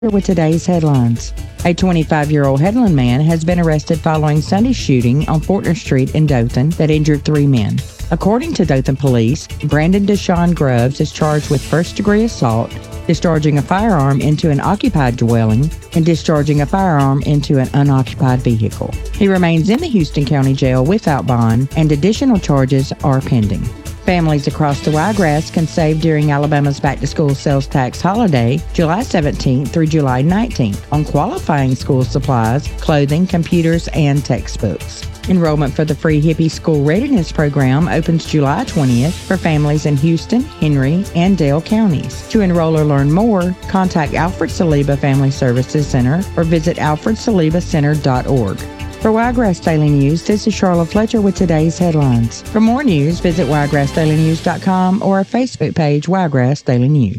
With today's headlines. A 25-year-old Headland man has been arrested following Sunday's shooting on Fortner Street in Dothan that injured 3 men. According to Dothan police, Brandon Deshaun Grubbs is charged with first-degree assault, discharging a firearm into an occupied dwelling, and discharging a firearm into an unoccupied vehicle. He remains in the Houston County Jail without bond, and additional charges are pending. Families across the Wiregrass can save during Alabama's back-to-school sales tax holiday, July 17th through July 19th, on qualifying school supplies, clothing, computers, and textbooks. Enrollment for the free Hippie School Readiness Program opens July 20th for families in Houston, Henry, and Dale counties. To enroll or learn more, contact Alfred Saliba Family Services Center or visit alfredsalibacenter.org. For Wiregrass Daily News, this is Charlotte Fletcher with today's headlines. For more news, visit wiregrassdailynews.com or our Facebook page, Wiregrass Daily News.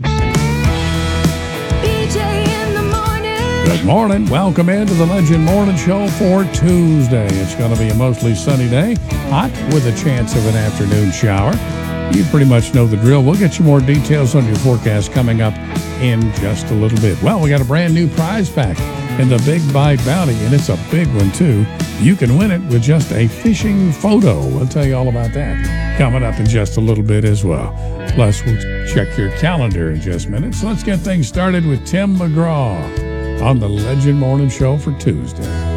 Good morning. Welcome into the Legend Morning Show for Tuesday. It's going to be a mostly sunny day, hot with a chance of an afternoon shower. You pretty much know the drill. We'll get you more details on your forecast coming up in just a little bit. Well, we got a brand new prize pack in the Big Bite Bounty, and it's a big one, too. You can win it with just a fishing photo. We'll tell you all about that coming up in just a little bit as well. Plus, we'll check your calendar in just minutes. Let's get things started with Tim McGraw on the Legend Morning Show for Tuesday.